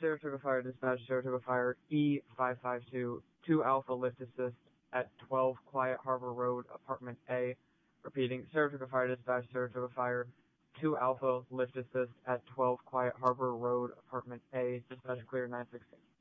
Saratoga Fire Dispatch, Saratoga Fire E552, 2 Alpha Lift Assist at 12 Quiet Harbor Road, Apartment A. Repeating, Saratoga Fire Dispatch, Saratoga Fire, 2 Alpha Lift Assist at 12 Quiet Harbor Road, Apartment A. Dispatch clear 916.